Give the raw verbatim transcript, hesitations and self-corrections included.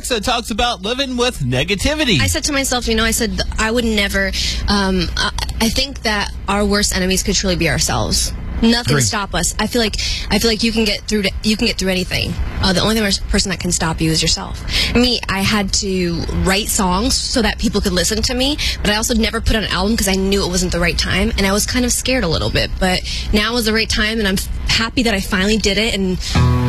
Alexa talks about living with negativity. I said to myself, you know, I said I would never, um, I, I think that our worst enemies could truly be ourselves. Nothing Agree. stop us. I feel like I feel like you can get through to, you can get through anything. Uh, the only person that can stop you is yourself. Me, I had to write songs so that people could listen to me, but I also never put on an album because I knew it wasn't the right time, and I was kind of scared a little bit. But now is the right time, and I'm happy that I finally did it. And